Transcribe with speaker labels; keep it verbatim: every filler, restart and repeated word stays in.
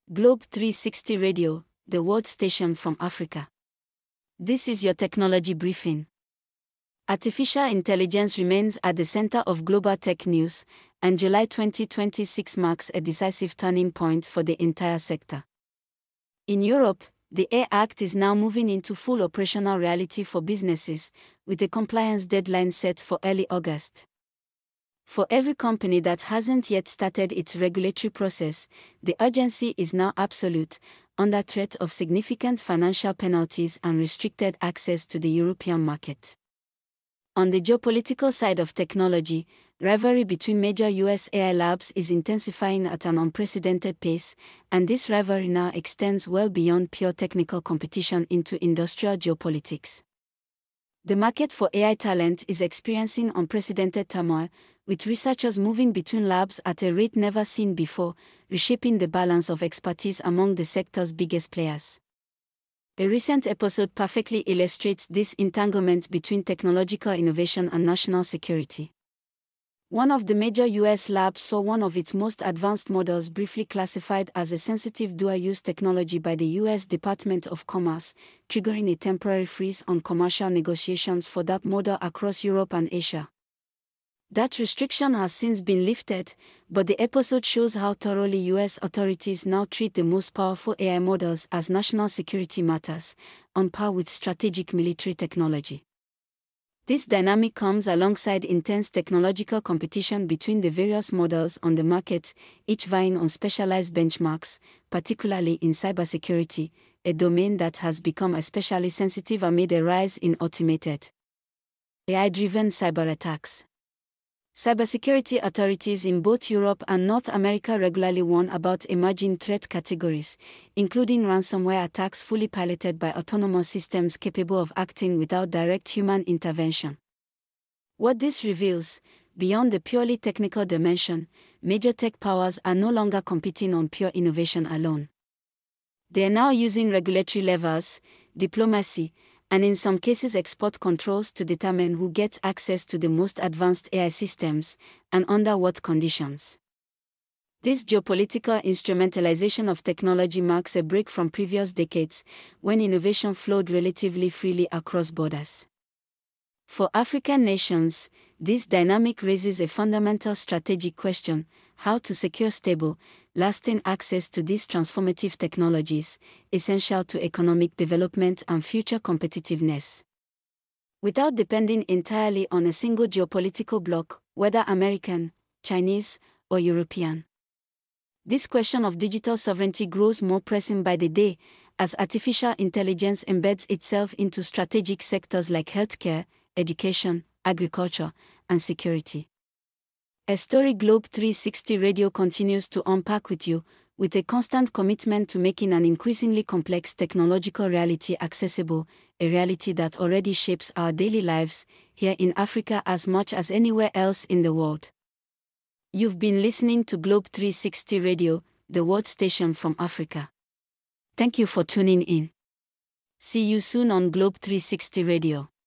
Speaker 1: Globe three sixty Radio, the world station from Africa. This is your technology briefing. Artificial intelligence remains at the center of global tech news, and July twenty twenty-six marks a decisive turning point for the entire sector. In Europe, the A I Act is now moving into full operational reality for businesses, with a compliance deadline set for early August. For every company that hasn't yet started its regulatory process, the urgency is now absolute, under threat of significant financial penalties and restricted access to the European market. On the geopolitical side of technology, rivalry between major U S A I labs is intensifying at an unprecedented pace, and this rivalry now extends well beyond pure technical competition into industrial geopolitics. The market for A I talent is experiencing unprecedented turmoil, with researchers moving between labs at a rate never seen before, reshaping the balance of expertise among the sector's biggest players. A recent episode perfectly illustrates this entanglement between technological innovation and national security. One of the major U S labs saw one of its most advanced models briefly classified as a sensitive dual-use technology by the U S Department of Commerce, triggering a temporary freeze on commercial negotiations for that model across Europe and Asia. That restriction has since been lifted, but the episode shows how thoroughly U S authorities now treat the most powerful A I models as national security matters, on par with strategic military technology. This dynamic comes alongside intense technological competition between the various models on the market, each vying on specialized benchmarks, particularly in cybersecurity, a domain that has become especially sensitive amid a rise in automated, A I-driven cyber attacks. Cybersecurity authorities in both Europe and North America regularly warn about emerging threat categories, including ransomware attacks fully piloted by autonomous systems capable of acting without direct human intervention. What this reveals, beyond the purely technical dimension, major tech powers are no longer competing on pure innovation alone. They are now using regulatory levers, diplomacy, and in some cases export controls to determine who gets access to the most advanced A I systems, and under what conditions. This geopolitical instrumentalization of technology marks a break from previous decades, when innovation flowed relatively freely across borders. For African nations, this dynamic raises a fundamental strategic question: how to secure stable, lasting access to these transformative technologies, essential to economic development and future competitiveness, without depending entirely on a single geopolitical bloc, whether American, Chinese, or European. This question of digital sovereignty grows more pressing by the day, as artificial intelligence embeds itself into strategic sectors like healthcare, education, agriculture, and security. A story Globe three sixty Radio continues to unpack with you, with a constant commitment to making an increasingly complex technological reality accessible, a reality that already shapes our daily lives, here in Africa as much as anywhere else in the world. You've been listening to Globe three sixty Radio, the world station from Africa. Thank you for tuning in. See you soon on Globe three sixty Radio.